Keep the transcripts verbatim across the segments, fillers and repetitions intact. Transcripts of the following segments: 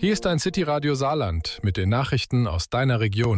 Hier ist ein City-Radio Saarland mit den Nachrichten aus deiner Region.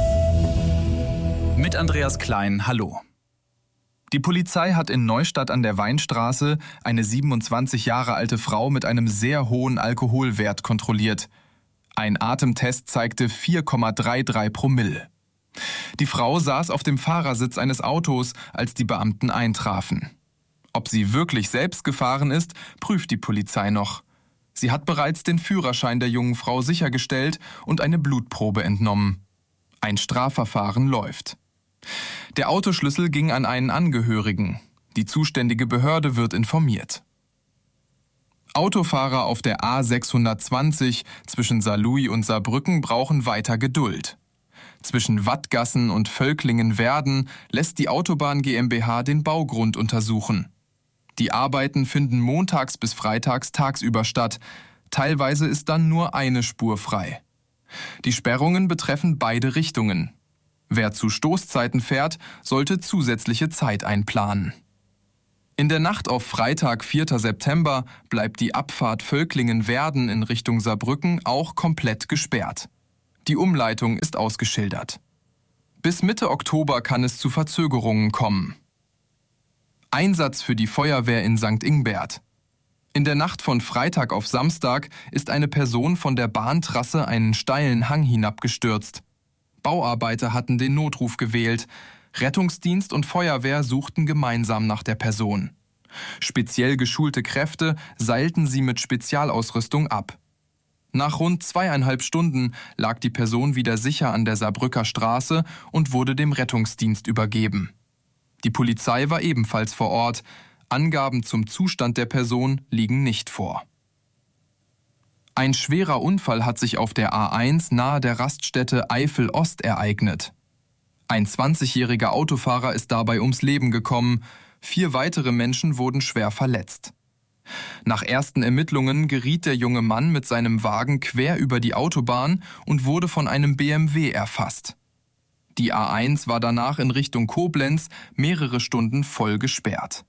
Mit Andreas Klein, hallo. Die Polizei hat in Neustadt an der Weinstraße eine siebenundzwanzig Jahre alte Frau mit einem sehr hohen Alkoholwert kontrolliert. Ein Atemtest zeigte vier Komma dreiunddreißig Promille. Die Frau saß auf dem Fahrersitz eines Autos, als die Beamten eintrafen. Ob sie wirklich selbst gefahren ist, prüft die Polizei noch. Sie hat bereits den Führerschein der jungen Frau sichergestellt und eine Blutprobe entnommen. Ein Strafverfahren läuft. Der Autoschlüssel ging an einen Angehörigen. Die zuständige Behörde wird informiert. Autofahrer auf der A sechshundertzwanzig zwischen Saarlouis und Saarbrücken brauchen weiter Geduld. Zwischen Wattgassen und Völklingen-Werden lässt die Autobahn GmbH den Baugrund untersuchen. Die Arbeiten finden montags bis freitags tagsüber statt. Teilweise ist dann nur eine Spur frei. Die Sperrungen betreffen beide Richtungen. Wer zu Stoßzeiten fährt, sollte zusätzliche Zeit einplanen. In der Nacht auf Freitag, vierten September, bleibt die Abfahrt Völklingen-Werden in Richtung Saarbrücken auch komplett gesperrt. Die Umleitung ist ausgeschildert. Bis Mitte Oktober kann es zu Verzögerungen kommen. Einsatz für die Feuerwehr in Sankt Ingbert. In der Nacht von Freitag auf Samstag ist eine Person von der Bahntrasse einen steilen Hang hinabgestürzt. Bauarbeiter hatten den Notruf gewählt. Rettungsdienst und Feuerwehr suchten gemeinsam nach der Person. Speziell geschulte Kräfte seilten sie mit Spezialausrüstung ab. Nach rund zweieinhalb Stunden lag die Person wieder sicher an der Saarbrücker Straße und wurde dem Rettungsdienst übergeben. Die Polizei war ebenfalls vor Ort. Angaben zum Zustand der Person liegen nicht vor. Ein schwerer Unfall hat sich auf der A eins nahe der Raststätte Eifel Ost ereignet. Ein zwanzigjähriger Autofahrer ist dabei ums Leben gekommen. Vier weitere Menschen wurden schwer verletzt. Nach ersten Ermittlungen geriet der junge Mann mit seinem Wagen quer über die Autobahn und wurde von einem B M W erfasst. Die A eins war danach in Richtung Koblenz mehrere Stunden voll gesperrt.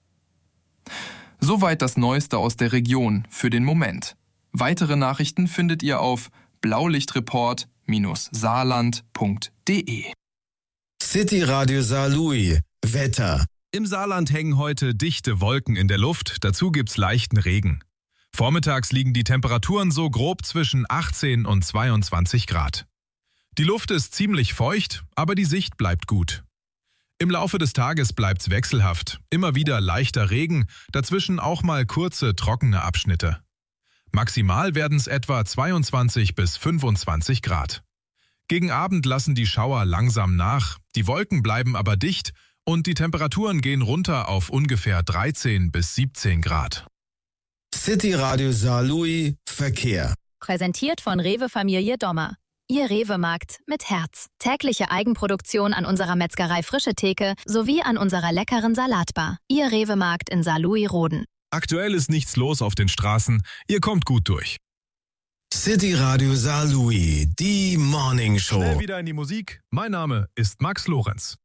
Soweit das Neueste aus der Region für den Moment. Weitere Nachrichten findet ihr auf blaulichtreport Bindestrich saarland Punkt de. City Radio Saarlouis. Wetter. Im Saarland hängen heute dichte Wolken in der Luft, dazu gibt's leichten Regen. Vormittags liegen die Temperaturen so grob zwischen achtzehn und zweiundzwanzig Grad. Die Luft ist ziemlich feucht, aber die Sicht bleibt gut. Im Laufe des Tages bleibt's wechselhaft, immer wieder leichter Regen, dazwischen auch mal kurze, trockene Abschnitte. Maximal werden es etwa zweiundzwanzig bis fünfundzwanzig Grad. Gegen Abend lassen die Schauer langsam nach, die Wolken bleiben aber dicht und die Temperaturen gehen runter auf ungefähr dreizehn bis siebzehn Grad. City Radio Saarlouis Verkehr. Präsentiert von Rewe Familie Dommer. Ihr Rewe-Markt mit Herz. Tägliche Eigenproduktion an unserer Metzgerei Frische Theke sowie an unserer leckeren Salatbar. Ihr Rewe-Markt in Saarlouis-Roden. Aktuell ist nichts los auf den Straßen, ihr kommt gut durch. City Radio Saarlouis, die Morning Show. Schnell wieder in die Musik. Mein Name ist Max Lorenz.